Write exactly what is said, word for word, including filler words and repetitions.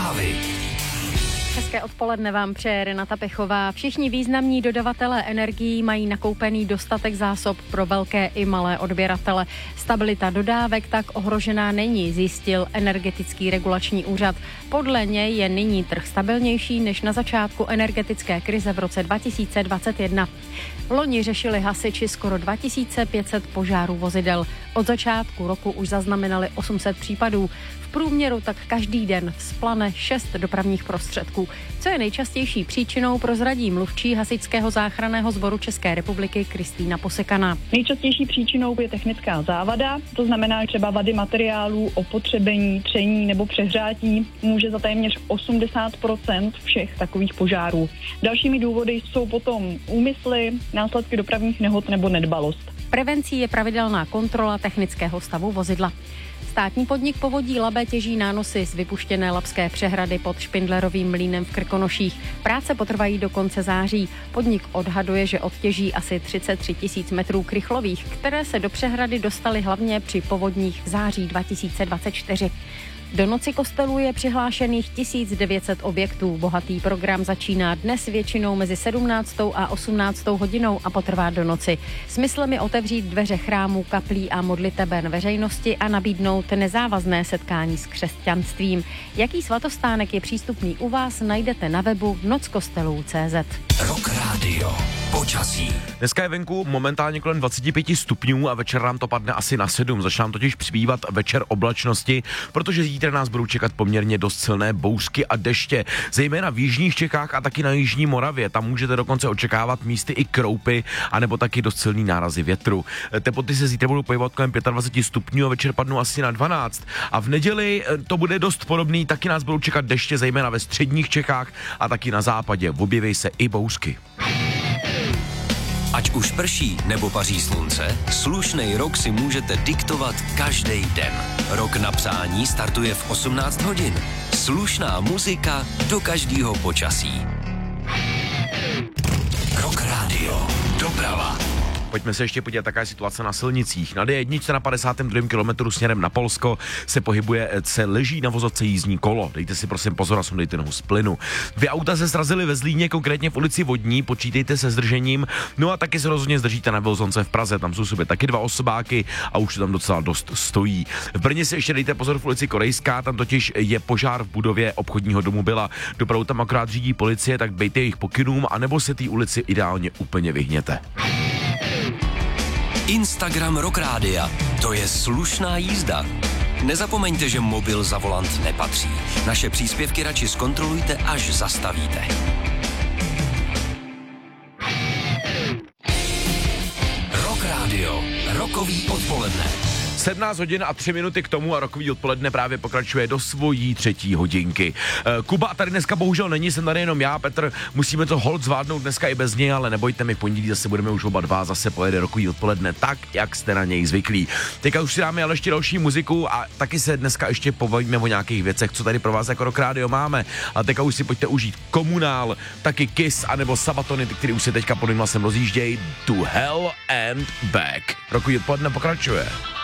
Zprávy. Hezké odpoledne vám přeje Renata Pechová. Všichni významní dodavatelé energií mají nakoupený dostatek zásob pro velké i malé odběratele. Stabilita dodávek tak ohrožená není, zjistil Energetický regulační úřad. Podle něj je nyní trh stabilnější než na začátku energetické krize v roce dva tisíce dvacet jedna. V loni řešili hasiči skoro dva tisíce pět set požárů vozidel. Od začátku roku už zaznamenali osm set případů. V průměru tak každý den vzplane šest dopravních prostředků. Co je nejčastější příčinou, prozradí mluvčí Hasičského záchranného sboru České republiky Kristýna Posekaná. Nejčastější příčinou je technická závada, to znamená třeba vady materiálů, opotřebení, tření nebo přehřátí. Může za téměř osmdesát procent všech takových požárů. Dalšími důvody jsou potom úmysly, následky dopravních nehod nebo nedbalost. Prevencí je pravidelná kontrola technického stavu vozidla. Státní podnik Povodí Labe těží nánosy z vypuštěné labské přehrady pod Špindlerovým mlýnem v Krkonoších. Práce potrvají do konce září. Podnik odhaduje, že odtěží asi třicet tři tisíc metrů krychlových, které se do přehrady dostaly hlavně při povodních v září dva tisíce dvacet čtyři. Do noci kostelů je přihlášených tisíc devět set objektů. Bohatý program začíná dnes většinou mezi sedmnáctou a osmnáctou hodinou a potrvá do noci. Smyslem je otevřít dveře chrámů, kaplí a modliteben veřejnosti a nabídnout nezávazné setkání s křesťanstvím. Jaký svatostánek je přístupný u vás, najdete na webu noc kostelů tečka cé zet. Rock Radio. Počasí. Dneska je venku momentálně kolem dvacet pět stupňů a večer nám to padne asi na sedm. Začne nám totiž přibývat večer oblačnosti, protože zítra nás budou čekat poměrně dost silné bouřky a deště. Zejména v jižních Čechách a taky na jižní Moravě. Tam můžete dokonce očekávat místy i kroupy, anebo taky dost silný nárazy větru. Teploty se zítra budou pohybovat kolem dvacet pět stupňů a večer padnou asi na dvanáct. A v neděli to bude dost podobný, taky nás budou čekat deště, zejména ve středních Čechách a taky na západě. Objeví se i bouřky. Ať už prší nebo paří slunce, slušnej rok si můžete diktovat každý den. Rok na přání startuje v osmnáct hodin. Slušná muzika do každého počasí. Rock Radio. Doprava. Pojďme se ještě podívat, jaká je situace na silnicích. Na dé jedna na padesátém druhém kilometru směrem na Polsko se pohybuje, se leží na vozovce jízdní kolo. Dejte si prosím pozor a sundejte nohu z plynu. Dvě auta se srazily ve Zlíně, konkrétně v ulici Vodní, počítejte se zdržením. No a taky se rozhodně zdržíte na Vilzonce v Praze, tam jsou sobě taky dva osobáky a už to tam docela dost stojí. V Brně si ještě dejte pozor v ulici Korejská, tam totiž je požár v budově obchodního domu Byla. Dopravu tam akorát řídí policie, tak bejte jejich pokynům a nebo se té ulici ideálně úplně vyhněte. Instagram Rock Rádia. To je slušná jízda. Nezapomeňte, že mobil za volant nepatří. Naše příspěvky radši zkontrolujte, až zastavíte. Rock Radio. Rokový odpoledne. sedmnáct hodin a tři minuty k tomu a rokový odpoledne právě pokračuje do svojí třetí hodinky. Kuba tady dneska bohužel není, jsem tady jenom já, Petr, musíme to hold zvládnout dneska i bez něj, ale nebojte mi, v pondělí zase budeme už oba dva, zase pojede rokový odpoledne tak, jak jste na něj zvyklí. Teďka už si dáme ale ještě další muziku a taky se dneska ještě pobavíme o nějakých věcech, co tady pro vás jako Rock Radio máme. A teďka už si pojďte užít Komunál, taky Kiss anebo Sabatony, který už se teďka pod mým hlasem rozjíždějí, To Hell and Back. Rokový odpoledne pokračuje.